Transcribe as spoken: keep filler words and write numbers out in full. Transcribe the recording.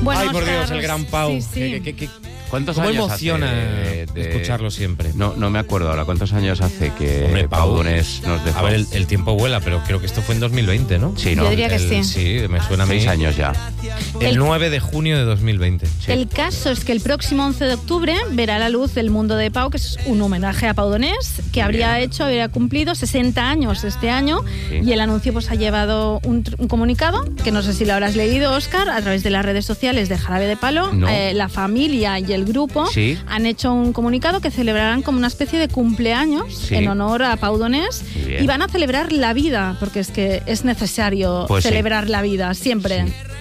Bueno, Ay, por Óscar, Dios, el gran Pau. sí, sí. ¿Qué, qué, qué, ¿Cuántos ¿Cómo años emociona hace de- escucharlo siempre? No, no me acuerdo ahora. ¿Cuántos años hace que Hombre, Pau Pau, Donés nos dejó? A ver, el, el tiempo vuela, pero creo que esto fue en dos mil veinte, ¿no? Sí, ¿no? Yo diría que El- sí. Sí, me suena a mí. Seis años ya. El El- nueve de junio de dos mil veinte. El caso es que el próximo once de octubre verá la luz El Mundo de Pau, que es un homenaje a Pau Donés, que Muy habría bien. hecho, habría cumplido sesenta años este año, Sí. y el anuncio pues ha llevado un, tr- un comunicado, que no sé si lo habrás leído, Óscar, a través de las redes sociales de Jarabe de Palo. No. Eh, la familia y el grupo Sí. han hecho un comunicado que celebrarán como una especie de cumpleaños Sí. en honor a Pau Donés, Muy bien. y van a celebrar la vida, porque es que es necesario Pues sí. celebrar la vida siempre. Sí.